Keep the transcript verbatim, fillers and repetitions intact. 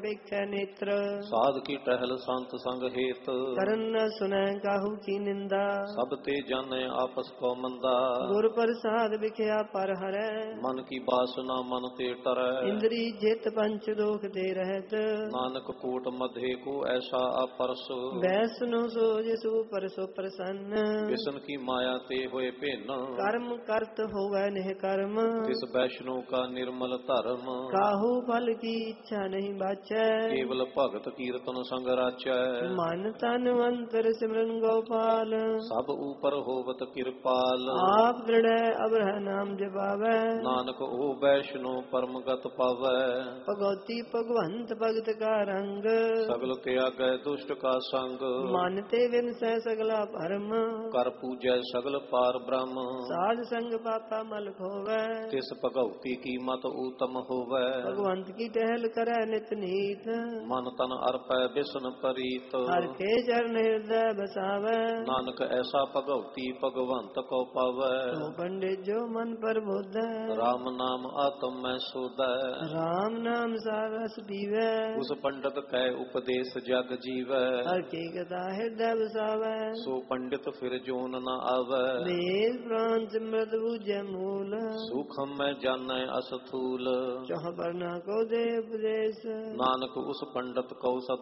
ਵੇਖੈ ਨੇਤਰ। ਸਾਧ ਕੀ ਟਹਿਲ ਸੰਤ ਸੰਗ ਹੇਤ, ਕਰਨ ਨ ਸੁਨੈ ਕਾਹੂ ਕੀ ਨਿੰਦਾ। ਸਭ ਤੇ ਜਾਣੈ ਆਪਸ ਕੋ ਮੰਦਾ। ਗੁਰ ਪ੍ਰਸਾਦ ਵਿਖਿਆ ਪਰ ਹਰੈ, ਮਨ ਕੀ ਬਾਸਨਾ ਮਨ ਤੇ ਟਰੈ। ਇੰਦਰੀ ਜਿਤ ਪੰਚ ਦੋਖ ਤੇ ਰਹਿਤ, ਨਾਨਕ ਕੋਟ ਮਧੇ ਕੋ ਐਸਾ ਆਪਰਸ। ਵੈਸਨੋ ਸੋ ਜਿਸੂ ਪਰਸੋ ਪ੍ਰਸੰਨ। ਵਿਸ਼ਨ ਕੀ ਮਾਇਆ ਤੇ ਹੋਏ ਭਿੰਨ, ਕਰਮ ਕਰਤ ਹੋਵੈ ਨਿਹ ਕਰਮ। ਤਿਸ ਵੈਸ਼ਨੋ ਕਾ ਨਿਰਮਲ ਧਰਮ। ਕਾਹੂ ਫਲ ਕੀ ਇੱਛਾ ਨਹੀਂ ਬਾਚੈ, ਕੇਵਲ ਭਗਤ ਕੀਰਤਨ ਸੰਗ ਰਾਚੈ। ਮਨ ਤਨ ਅੰਤਰ ਸਿਮਰਨ ਗੋਪਾਲ। ਸਭ ਉਪਰ ਹੋਵਤ ਕਿਰਪਾਲ, ਆਪ ਦ੍ਰਿੜੈ ਅਬਰਹ ਨਾਮ ਜਪਾਵੈ। ਨਾਨਕ ਉਹ ਵੈਸ਼ਨੋ ਪਰਮ ਗਤ ਪਾਵੈ। ਭਗਉਤੀ ਭਗਵੰਤ ਭਗਤ ਕਾ ਰੰਗ, ਸਗਲ ਤਿਆਗੈ ਦੁਸ਼ਟ ਕਾ ਸੰਗ। ਮਨ ਤੇ ਵਿਨਸੈ ਸਗਲਾ ਭਰਮ। ਕਰ ਪੂਜੈ ਸਗਲ ਪਾਰ ਬ੍ਰਹਮ, ਸਾਧ ਸੰਗ ਪਾਪਾ ਮਲ ਖੋਵੈ। ਤਿਸ ਭਗਉਤੀ ਕੀ ਮਤ ਊਤਮ ਹੋਵੈ। ਭਗਵੰਤ ਕੀ ਟਹਿਲ ਕਰੈ ਨਿਤ ਨੀਤ, ਮਨ ਤਨ ਅਰਪੈ ਬਿਸ਼ਨ ਪਰੀਤ। ਹਰਿ ਕੇ ਚਰਨ ਹਿਰਦੈ ਬਸਾਵੈ। ਨਾਨਕ ਐਸਾ ਭਗਉਤੀ ਭਗਵੰਤ ਕੋ ਪਾਵੈ। ਸੋ ਪੰਡਿਤ ਜੋ ਮਨ ਪ੍ਰਬੋਧੈ, ਰਾਮ ਨਾਮ ਆਤਮ ਮੈਂ ਸੋਧੈ। ਰਾਮ ਨਾਮ ਸਾਰ ਰਸ ਪੀਵੈ। ਉਸ ਪੰਡਤ ਕੈ ਉਪਦੇਸ਼ ਜਗ ਜੀਵੈ। ਹਰਿ ਕੀ ਕਥਾ ਹਿਰਦੈ ਬਸਾਵੈ। ਸੋ ਪੰਡਿਤ ਫਿਰ ਜੋਨ ਨ ਆਵੈ। ਵੇਦ ਪ੍ਰਾਨ ਸਿਮਰਤ ਬੂਝੈ ਮੂਲ, ਸੂਖਮ ਮੈਂ ਜਾਣੈ ਅਸਥੂਲ। ਚੌਹ ਵਰਨਾ ਕੋ ਦੇ ਉਪਦੇਸ਼। ਨਾਨਕ ਉਸ ਪੰਡਤ ਕਉ ਸਦਾ